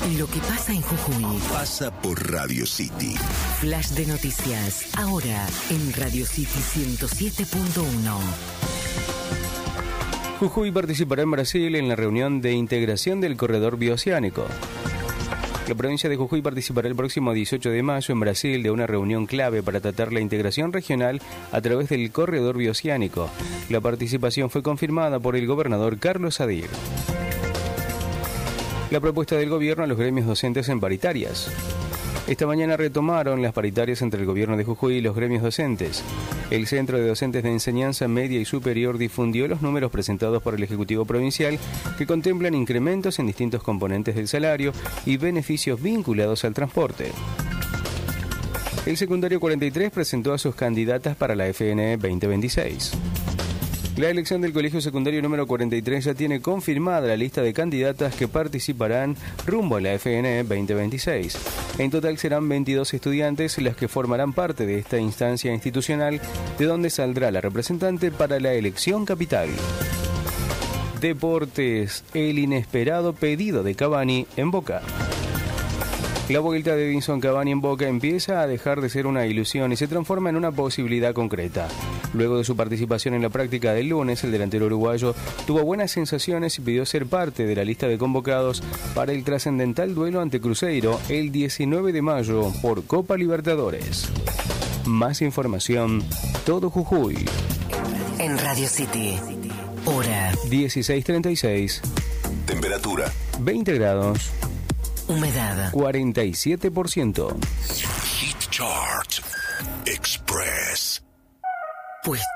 Lo que pasa en Jujuy pasa por Radio City. Flash de noticias, ahora en Radio City 107.1. Jujuy participará en Brasil en la reunión de integración del corredor bioceánico. La provincia de Jujuy participará el próximo 18 de mayo en Brasil de una reunión clave para tratar la integración regional a través del corredor bioceánico. La participación fue confirmada por el gobernador Carlos Sadir. La propuesta del gobierno a los gremios docentes en paritarias. Esta mañana retomaron las paritarias entre el gobierno de Jujuy y los gremios docentes. El Centro de Docentes de Enseñanza Media y Superior difundió los números presentados por el Ejecutivo Provincial que contemplan incrementos en distintos componentes del salario y beneficios vinculados al transporte. El secundario 43 presentó a sus candidatas para la FNE 2026. La elección del colegio secundario número 43 ya tiene confirmada la lista de candidatas que participarán rumbo a la FNE 2026. En total serán 22 estudiantes las que formarán parte de esta instancia institucional, de donde saldrá la representante para la elección capital. Deportes, el inesperado pedido de Cavani en Boca. La vuelta de Edinson Cavani en Boca empieza a dejar de ser una ilusión y se transforma en una posibilidad concreta. Luego de su participación en la práctica del lunes, el delantero uruguayo tuvo buenas sensaciones y pidió ser parte de la lista de convocados para el trascendental duelo ante Cruzeiro el 19 de mayo por Copa Libertadores. Más información, Todo Jujuy. En Radio City, hora 16:36. Temperatura 20 grados. Humedad 47%. Hit Chart Express. Pues